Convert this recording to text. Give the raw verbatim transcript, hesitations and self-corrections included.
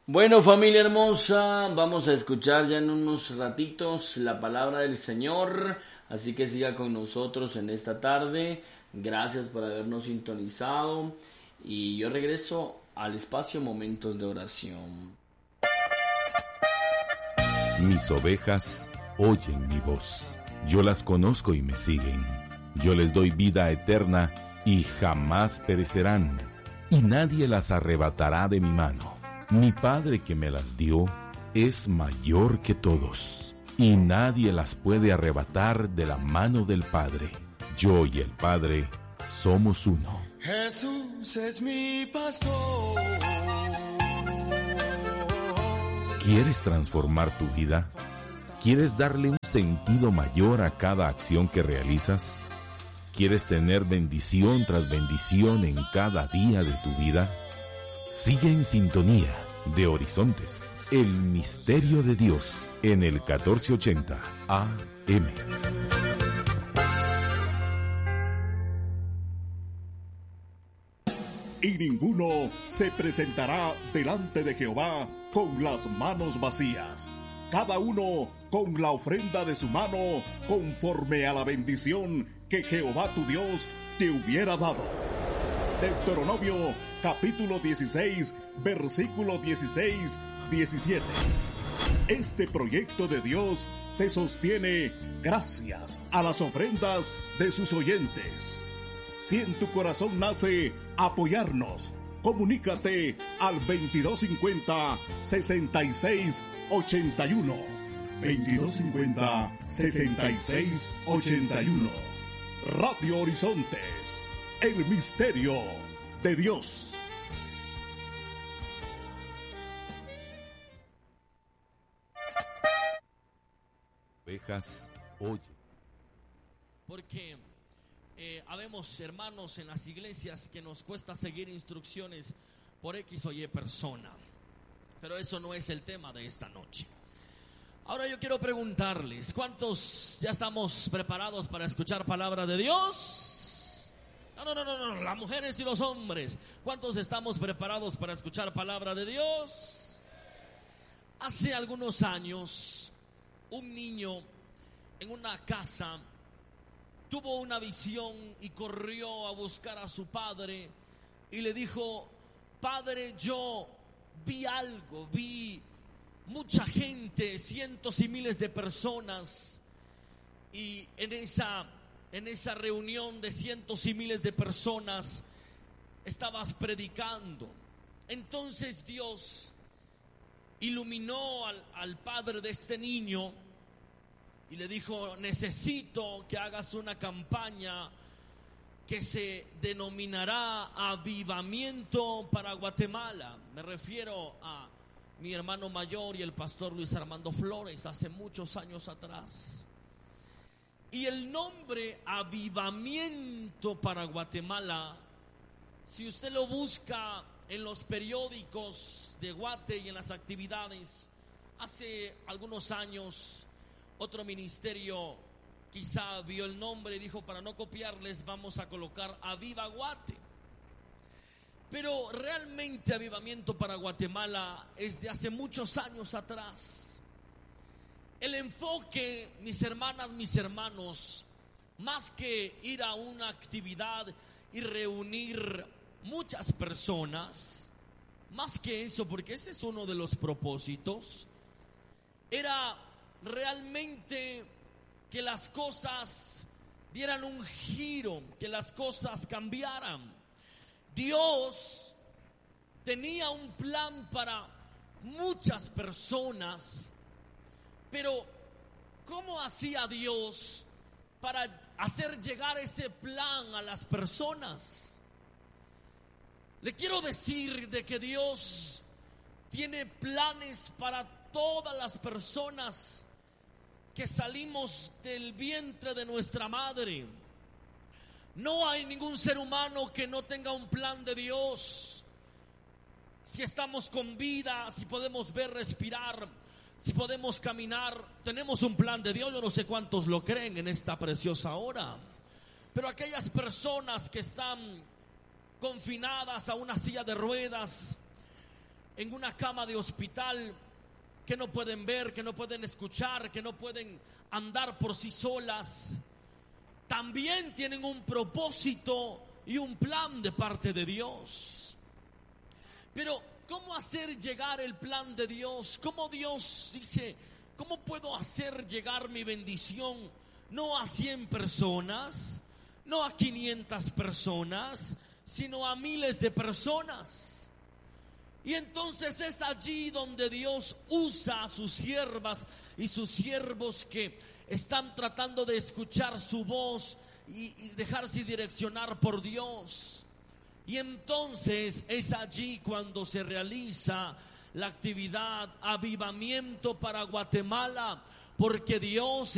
Bueno, familia hermosa, vamos a escuchar ya en unos ratitos la palabra del Señor, así que siga con nosotros en esta tarde. Gracias por habernos sintonizado y yo regreso al espacio Momentos de Oración. Mis ovejas oyen mi voz, yo las conozco y me siguen. Yo les doy vida eterna y jamás perecerán, y nadie las arrebatará de mi mano. Mi Padre que me las dio es mayor que todos, y nadie las puede arrebatar de la mano del Padre. Yo y el Padre somos uno. Jesús es mi pastor. ¿Quieres transformar tu vida? ¿Quieres darle un sentido mayor a cada acción que realizas? ¿Quieres tener bendición tras bendición en cada día de tu vida? Sigue en sintonía de Horizontes, el misterio de Dios, en el catorce ochenta A M. Y ninguno se presentará delante de Jehová con las manos vacías. Cada uno con la ofrenda de su mano, conforme a la bendición que Jehová tu Dios te hubiera dado. Deuteronomio capítulo dieciséis, versículo dieciséis, diecisiete. Este proyecto de Dios se sostiene gracias a las ofrendas de sus oyentes. Si en tu corazón nace apoyarnos, comunícate al veintidós cincuenta, sesenta y seis, ochenta y uno. veintidós cincuenta, sesenta y seis, ochenta y uno. Radio Horizontes, el misterio de Dios. Ovejas oyen. Porque eh, habemos hermanos en las iglesias que nos cuesta seguir instrucciones por X o Y persona. Pero eso no es el tema de esta noche. Ahora yo quiero preguntarles, ¿cuántos ya estamos preparados para escuchar palabra de Dios? No, no, no, no, no, las mujeres y los hombres. ¿Cuántos estamos preparados para escuchar palabra de Dios? Hace algunos años, un niño en una casa tuvo una visión y corrió a buscar a su padre y le dijo: Padre, yo vi algo, vi mucha gente, cientos y miles de personas, y en esa, en esa reunión de cientos y miles de personas estabas predicando. Entonces Dios iluminó al, al padre de este niño y le dijo: necesito que hagas una campaña que se denominará Avivamiento para Guatemala. Me refiero a mi hermano mayor y el pastor Luis Armando Flores, hace muchos años atrás. Y el nombre Avivamiento para Guatemala, si usted lo busca en los periódicos de Guate y en las actividades, hace algunos años otro ministerio quizá vio el nombre y dijo: para no copiarles vamos a colocar Aviva Guate. Pero realmente Avivamiento para Guatemala es de hace muchos años atrás. El enfoque, mis hermanas, mis hermanos, más que ir a una actividad y reunir muchas personas, más que eso, porque ese es uno de los propósitos, era realmente que las cosas dieran un giro, que las cosas cambiaran. Dios tenía un plan para muchas personas, pero ¿cómo hacía Dios para hacer llegar ese plan a las personas? Le quiero decir de que Dios tiene planes para todas las personas que salimos del vientre de nuestra madre. No hay ningún ser humano que no tenga un plan de Dios. Si estamos con vida, si podemos ver, respirar, si podemos caminar, tenemos un plan de Dios. Yo no sé cuántos lo creen en esta preciosa hora. Pero aquellas personas que están confinadas a una silla de ruedas, en una cama de hospital, que no pueden ver, que no pueden escuchar, que no pueden andar por sí solas, también tienen un propósito y un plan de parte de Dios. Pero ¿cómo hacer llegar el plan de Dios? ¿Cómo Dios dice, cómo puedo hacer llegar mi bendición no a cien personas, no a quinientas personas, sino a miles de personas? Y entonces es allí donde Dios usa a sus siervas y sus siervos que están tratando de escuchar su voz y, y dejarse direccionar por Dios. Y entonces es allí cuando se realiza la actividad Avivamiento para Guatemala, porque Dios